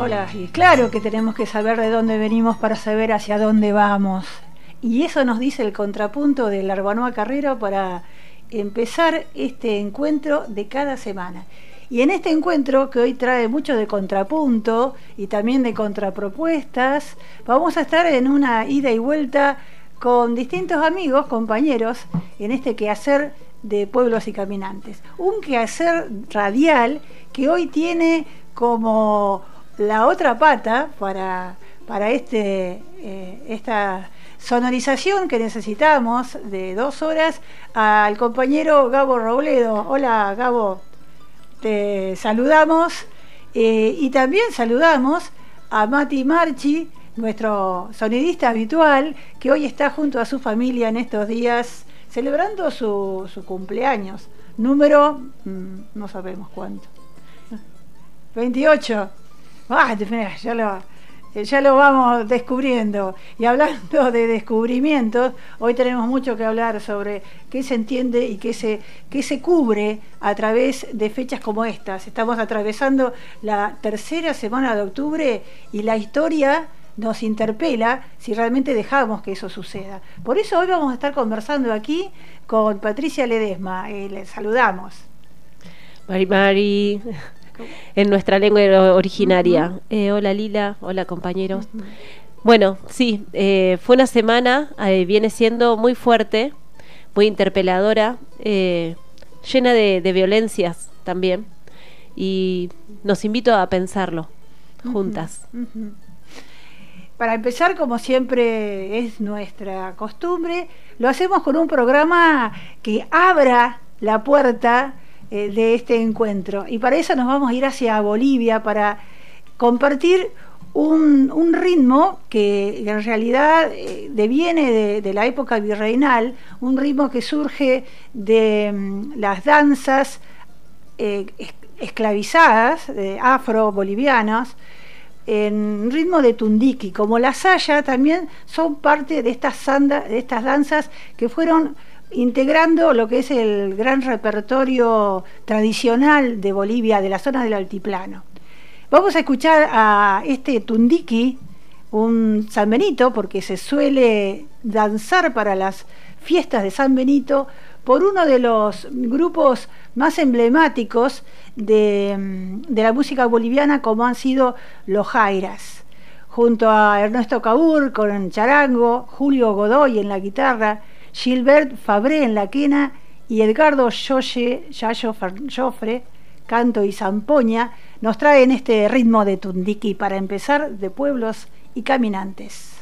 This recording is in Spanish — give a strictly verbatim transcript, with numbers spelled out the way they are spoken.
Hola, y claro que tenemos que saber de dónde venimos para saber hacia dónde vamos. Y eso nos dice el contrapunto del Arbanoa Carrero para empezar este encuentro de cada semana. Y en este encuentro, que hoy trae mucho de contrapunto y también de contrapropuestas, vamos a estar en una ida y vuelta con distintos amigos, compañeros, en este quehacer de Pueblos y Caminantes. Un quehacer radial que hoy tiene como la otra pata para, para este, eh, esta sonorización que necesitamos de dos horas al compañero Gabo Robledo. Hola, Gabo, te saludamos eh, y también saludamos a Mati Marchi, nuestro sonidista habitual, que hoy está junto a su familia en estos días celebrando su, su cumpleaños, número, mmm, no sabemos cuánto, veintiocho. Ah, ya lo, ya lo vamos descubriendo. Y hablando de descubrimientos, hoy tenemos mucho que hablar sobre qué se entiende y qué se, qué se cubre a través de fechas como estas. Estamos atravesando la tercera semana de octubre y la historia nos interpela si realmente dejamos que eso suceda. Por eso hoy vamos a estar conversando aquí con Patricia Ledesma. Eh, le saludamos. Mari Mari, en nuestra lengua originaria. Uh-huh. eh, hola Lila, hola compañeros. Uh-huh. Bueno, sí, eh, fue una semana, eh, viene siendo muy fuerte, muy interpeladora, eh, llena de, de violencias también, y nos invito a pensarlo juntas. Uh-huh. Uh-huh. Para empezar, como siempre es nuestra costumbre, lo hacemos con un programa que abra la puerta eh, de este encuentro. Y para eso nos vamos a ir hacia Bolivia para compartir un, un ritmo que en realidad eh, deviene de, de la época virreinal, un ritmo que surge de um, las danzas eh, esclavizadas, eh, afro-bolivianas, en ritmo de tundiqui. Como la saya también son parte de estas, sanda, de estas danzas que fueron integrando lo que es el gran repertorio tradicional de Bolivia, de la zona del altiplano. Vamos a escuchar a este tundiqui, un San Benito, porque se suele danzar para las fiestas de San Benito por uno de los grupos más emblemáticos de, de la música boliviana, como han sido los Jairas, junto a Ernesto Cabur con charango, Julio Godoy en la guitarra, Gilbert Fabré en la quena y Edgardo Yoye, Yayo Jofre, canto y zampoña, nos traen este ritmo de tundiqui para empezar de Pueblos y Caminantes.